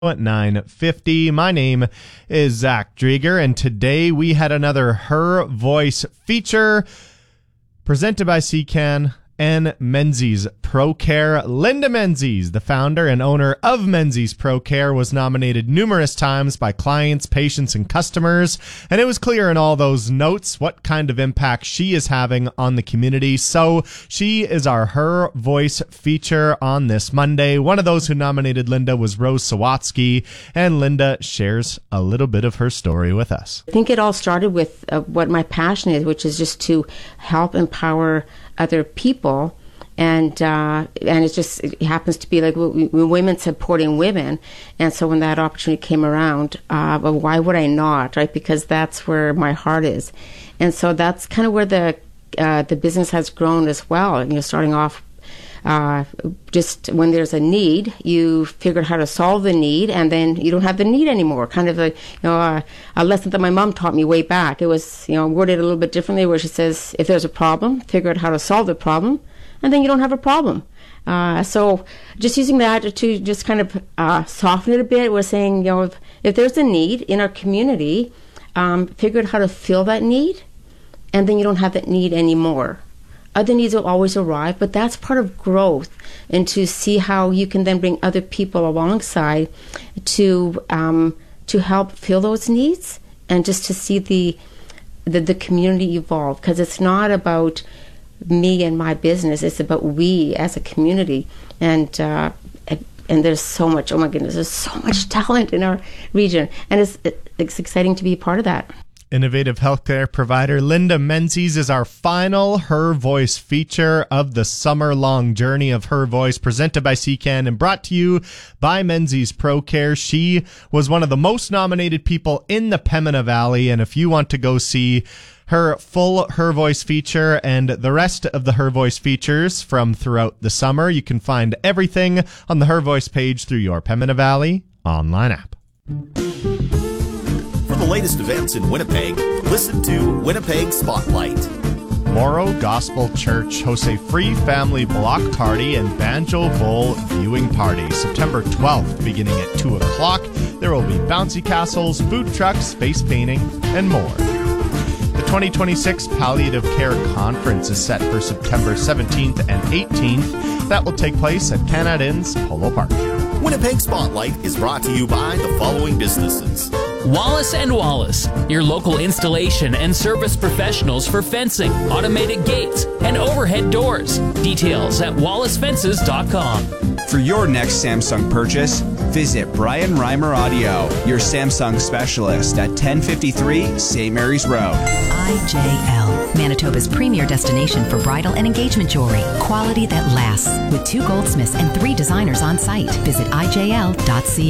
at 9:50. My name is Zach Drieger, and today we had another Her Voice feature presented by CCAN and Menzies ProCare. Linda Menzies, the founder and owner of Menzies ProCare, was nominated numerous times by clients, patients, and customers, and it was clear in all those notes what kind of impact she is having on the community. So she is our Her Voice feature on this Monday. One of those who nominated Linda was Rose Sawatsky, and Linda shares a little bit of her story with us. I think it all started with what my passion is, which is just to help empower other people, and it happens to be like women supporting women. And so when that opportunity came around, well, why would I not, right? Because that's where my heart is. And so that's kind of where the business has grown as well. Starting off just when there's a need, you figured how to solve the need, and then you don't have the need anymore. Kind of a lesson that my mom taught me way back. It was worded a little bit differently, where she says, if there's a problem, figure out how to solve the problem, and then you don't have a problem. So just using that to just kind of soften it a bit, we're saying, if there's a need in our community, figure out how to fill that need, and then you don't have that need anymore. Other needs will always arrive, but that's part of growth, and to see how you can then bring other people alongside to help fill those needs, and just to see the community evolve. Because it's not about me and my business; it's about we as a community. And there's so much. Oh my goodness, there's so much talent in our region, and it's exciting to be a part of that. Innovative healthcare provider Linda Menzies is our final Her Voice feature of the summer-long journey of Her Voice, presented by CCAN and brought to you by Menzies ProCare. She was one of the most nominated people in the Pembina Valley, and if you want to go see her full Her Voice feature and the rest of the Her Voice features from throughout the summer, you can find everything on the Her Voice page through your Pembina Valley online app. For the latest events in Winnipeg, listen to Winnipeg Spotlight. Morrow Gospel Church hosts a free family block party and banjo bowl viewing party September 12th, beginning at 2 o'clock. There will be bouncy castles, food trucks, space painting, and more. The 2026 Palliative Care Conference is set for September 17th and 18th. That will take place at Canada Inn's Polo Park. Winnipeg Spotlight is brought to you by the following businesses. Wallace & Wallace, your local installation and service professionals for fencing, automated gates, and overhead doors. Details at wallacefences.com. For your next Samsung purchase, visit Brian Reimer Audio, your Samsung specialist at 1053 St. Mary's Road. IJL, Manitoba's premier destination for bridal and engagement jewelry. Quality that lasts. With 2 goldsmiths and 3 designers on site. Visit IJL.ca.